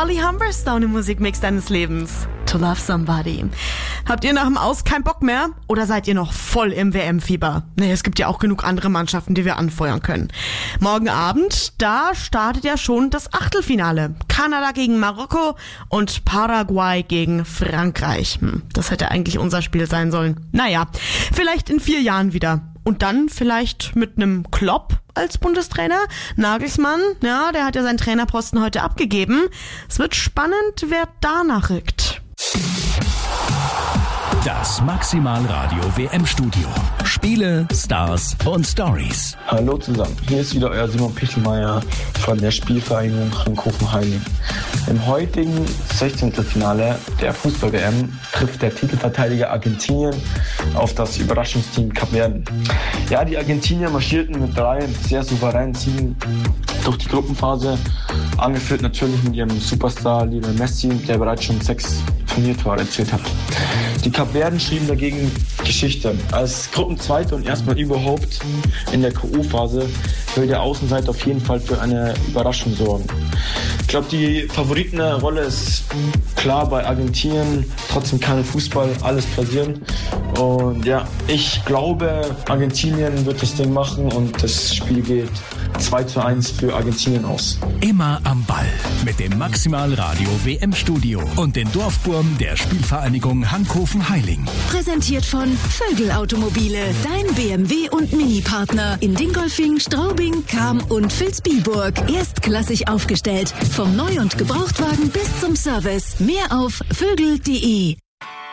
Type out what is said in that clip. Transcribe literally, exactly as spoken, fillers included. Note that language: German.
Holly Humberstone im Musikmix deines Lebens. To Love Somebody. Habt ihr nach dem Aus keinen Bock mehr? Oder seid ihr noch voll im W M-Fieber? Nee, es gibt ja auch genug andere Mannschaften, die wir anfeuern können. Morgen Abend, da startet ja schon das Achtelfinale. Kanada gegen Marokko und Paraguay gegen Frankreich. Hm, das hätte eigentlich unser Spiel sein sollen. Naja, vielleicht in vier Jahren wieder. Und dann vielleicht mit einem Klopp als Bundestrainer. Nagelsmann, ja, der hat ja seinen Trainerposten heute abgegeben. Es wird spannend, wer danach rückt. Das Maximalradio W M-Studio. Spiele, Stars und Stories. Hallo zusammen, hier ist wieder euer Simon Pichelmeier von der Spielvereinigung Hankofen-Heiling. Im heutigen sechzehnten Finale der Fußball-W M trifft der Titelverteidiger Argentinien auf das Überraschungsteam Kap Verden. Ja, die Argentinier marschierten mit drei sehr souveränen Siegen durch die Gruppenphase, angeführt natürlich mit ihrem Superstar Lionel Messi, der bereits schon sechs Turniertore erzielt hat. Die Kap Verden schrieben dagegen Geschichte. Als Gruppenzweite und erstmal überhaupt in der K O-Phase will der Außenseiter auf jeden Fall für eine Überraschung sorgen. Ich glaube, die Favoritenrolle ist klar bei Argentinien. Trotzdem kann im Fußball alles passieren. Und ja, ich glaube, Argentinien wird das Ding machen und das Spiel geht zwei zu eins für Argentinien aus. Immer am Ball mit dem Maximalradio W M-Studio und den Dorfburm der Spielvereinigung Hankofen-Heiling. Präsentiert von Vögel Automobile, dein B M W und Mini-Partner in Dingolfing, Straubing, Cham und Vilsbiburg. Erstklassig aufgestellt, vom Neu- und Gebrauchtwagen bis zum Service. Mehr auf vögel punkt de.